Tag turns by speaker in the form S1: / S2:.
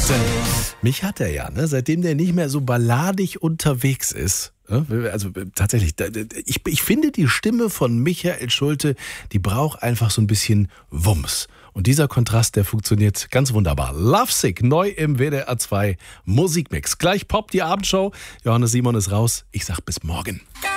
S1: Mich hat er ja, ne? Seitdem der nicht mehr so balladig unterwegs ist. Also tatsächlich, ich finde die Stimme von Michael Schulte, die braucht einfach so ein bisschen Wumms. Und dieser Kontrast, der funktioniert ganz wunderbar. Lovesick, neu im WDR 2 Musikmix. Gleich poppt die Abendshow. Johannes Simon ist raus. Ich sag bis morgen.